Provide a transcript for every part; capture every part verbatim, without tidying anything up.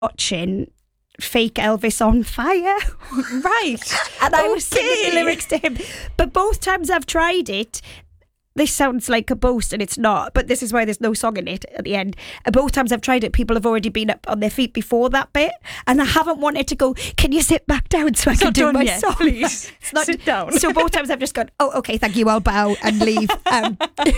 watching Fake Elvis on Fire. Right. And I was singing the lyrics to him. But both times I've tried it, this sounds like a boast and it's not, but this is why there's no song in it at the end. And both times I've tried it, people have already been up on their feet before that bit, and I haven't wanted to go, can you sit back down so I It's can not do done my yet, song? please. It's not, Sit down. So both times I've just gone, oh, okay, thank you, I'll bow and leave. Um,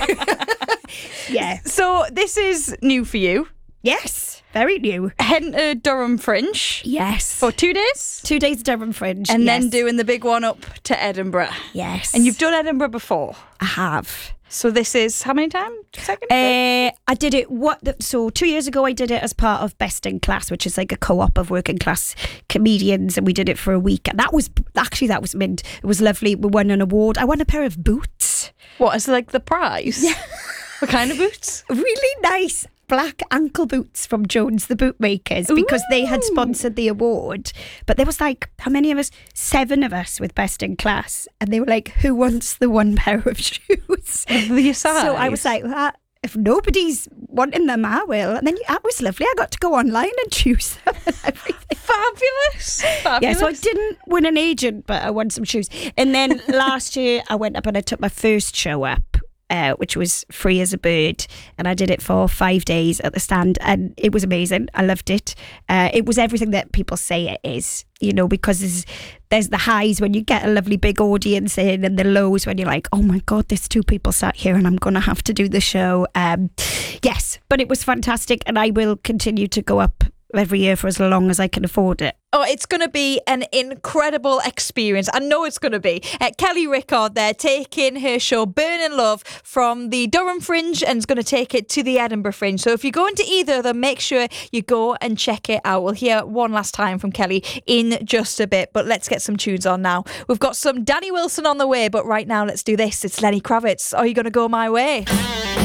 yeah. So this is new for you. Yes, very new. Heading to Durham Fringe Yes. for two days. Two days at Durham Fringe. And yes. then doing the big one up to Edinburgh. Yes. And you've done Edinburgh before. I have. So this is how many times? Second? Uh, I did it. What? So two years ago, I did it as part of Best in Class, which is like a co-op of working class comedians, and we did it for a week. And that was actually that was mint. It was lovely. We won an award. I won a pair of boots. What is like the prize? Yeah. What kind of boots? Really nice black ankle boots from Jones the Bootmakers, because Ooh. they had sponsored the award. But there was like, how many of us? Seven of us with Best in Class. And they were like, who wants the one pair of shoes? Your size. So I was like, well, if nobody's wanting them, I will. And then that was lovely. I got to go online and choose them and everything. Fabulous. Fabulous. Yeah, so I didn't win an agent, but I won some shoes. And then last year I went up and I took my first show up. Uh, which was Free as a Bird, and I did it for five days at the stand, and it was amazing. I loved it. Uh, it was everything that people say it is, you know, because there's, there's the highs when you get a lovely big audience in, and the lows when you're like, oh my God, there's two people sat here and I'm going to have to do the show. Um, yes, but it was fantastic, and I will continue to go up every year for as long as I can afford it. Oh, it's going to be an incredible experience. I know it's going to be. Uh, Kelly Rickard there taking her show Burning Love from the Durham Fringe and is going to take it to the Edinburgh Fringe. So if you go into either of them, make sure you go and check it out. We'll hear one last time from Kelly in just a bit, but let's get some tunes on now. We've got some Danny Wilson on the way, but right now let's do this. It's Lenny Kravitz. Are You Gonna Go My Way?